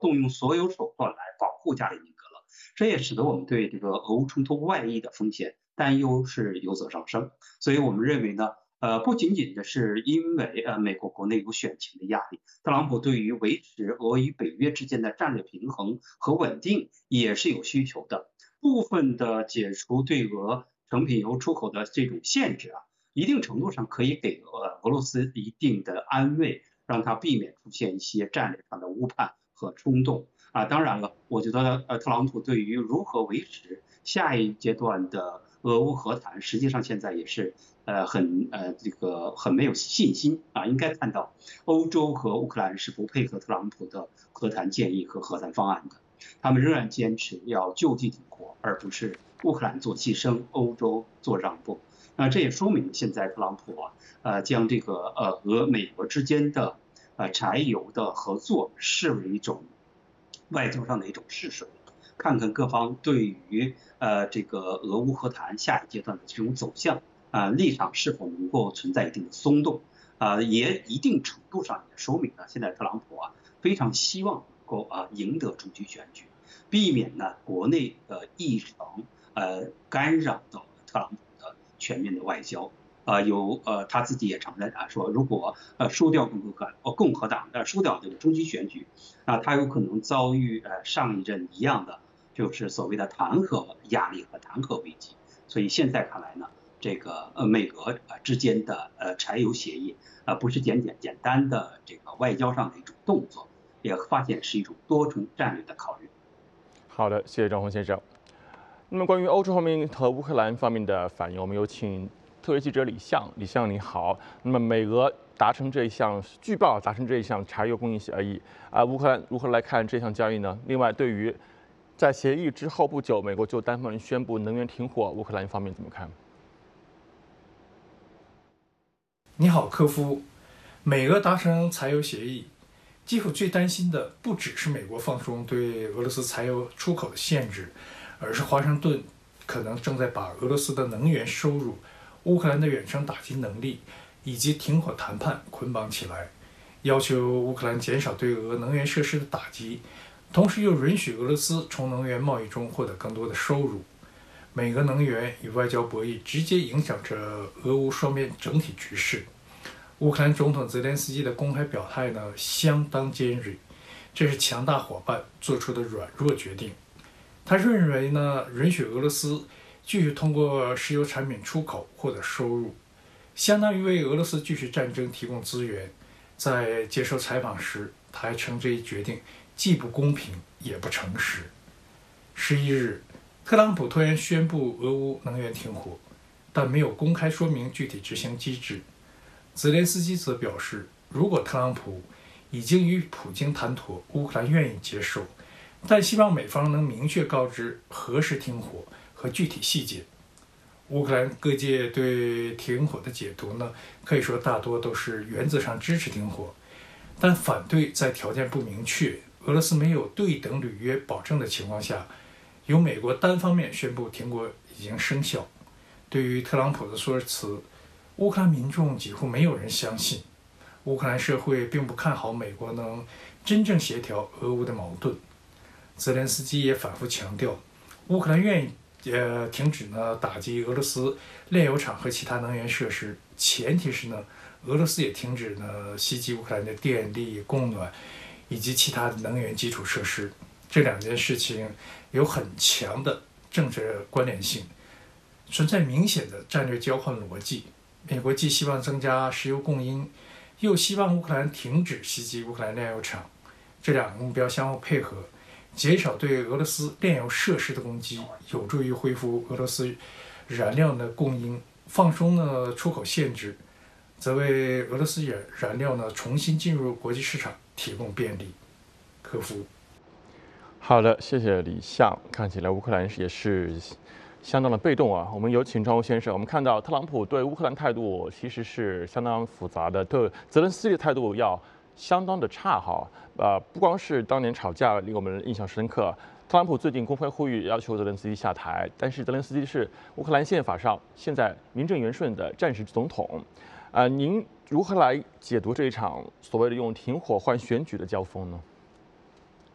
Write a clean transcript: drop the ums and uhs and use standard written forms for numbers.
动用所有手段来保护加里宁格勒，这也使得我们对这个俄乌冲突外溢的风险担忧是有所上升。所以我们认为呢，不仅仅的是因为美国国内有选情的压力，特朗普对于维持俄与北约之间的战略平衡和稳定也是有需求的。部分的解除对俄成品油出口的这种限制啊，一定程度上可以给俄罗斯一定的安慰，让它避免出现一些战略上的误判和冲动啊。当然了，我觉得特朗普对于如何维持下一阶段的俄乌和谈，实际上现在也是很没有信心啊。应该看到欧洲和乌克兰是不配合特朗普的和谈建议和和谈方案的，他们仍然坚持要就地停火，而不是乌克兰做牺牲，欧洲做让步。这也说明现在特朗普将这个美俄之间的柴油的合作视为一种外交上的一种试水，看看各方对于这个俄乌和谈下一阶段的这种走向立场是否能够存在一定的松动也一定程度上也说明了现在特朗普非常希望能够赢得中期选举，避免呢国内的议程干扰到特朗普的全面的外交。他自己也承认说如果输掉共和党输掉这个中期选举他有可能遭遇上一任一样的，就是所谓的弹劾压力和弹劾危机。所以现在看来呢，这个美俄之间的柴油协议不是简单的这个外交上的一种动作，也发现是一种多重战略的考虑。 好的，谢谢张宏先生。那么关于欧洲方面和乌克兰方面的反应，我们有请特约记者李相。李相你好。那么美俄据报达成这一项柴油供应协议乌克兰如何来看这项交易呢？另外，对于在协议之后不久，美国就单方面宣布能源停火，乌克兰方面怎么看？ 你好，科夫。美俄达成柴油协议，几乎最担心的不只是美国放松对俄罗斯柴油出口的限制，而是华盛顿可能正在把俄罗斯的能源收入、乌克兰的远程打击能力以及停火谈判捆绑起来，要求乌克兰减少对俄能源设施的打击，同时又允许俄罗斯从能源贸易中获得更多的收入。美俄能源与外交博弈直接影响着俄乌双边整体局势。乌克兰总统泽连斯基的公开表态呢，相当尖锐，这是强大伙伴做出的软弱决定。他认为呢，允许俄罗斯继续通过石油产品出口获得收入，相当于为俄罗斯继续战争提供资源。在接受采访时，他还称这一决定既不公平也不诚实。11日，特朗普突然宣布俄乌能源停火，但没有公开说明具体执行机制。泽连斯基则表示，如果特朗普已经与普京谈妥，乌克兰愿意接受，但希望美方能明确告知何时停火和具体细节。乌克兰各界对停火的解读呢，可以说大多都是原则上支持停火，但反对在条件不明确、俄罗斯没有对等履约保证的情况下，由美国单方面宣布停火已经生效。对于特朗普的说辞，乌克兰民众几乎没有人相信。乌克兰社会并不看好美国能真正协调俄乌的矛盾。泽连斯基也反复强调，乌克兰愿意停止打击俄罗斯炼油厂和其他能源设施，前提是俄罗斯也停止袭击乌克兰的电力供暖以及其他的能源基础设施。这两件事情有很强的政治关联性，存在明显的战略交换逻辑。美国既希望增加石油供应，又希望乌克兰停止袭击乌克兰炼油厂，这两个目标相互配合，减少对俄罗斯炼油设施的攻击，有助于恢复俄罗斯燃料的供应，放松出口限制，则为俄罗斯燃料重新进入国际市场提供便利。科夫。 好的，谢谢李相。看起来乌克兰也是相当的被动我们有请张欧先生。我们看到特朗普对乌克兰态度其实是相当复杂的，对泽连斯基的态度要相当的差不光是当年吵架令我们印象深刻，特朗普最近公开呼吁要求泽连斯基下台，但是泽连斯基是乌克兰宪法上现在名正言顺的战时总统。您如何来解读这一场所谓的用停火换选举的交锋呢？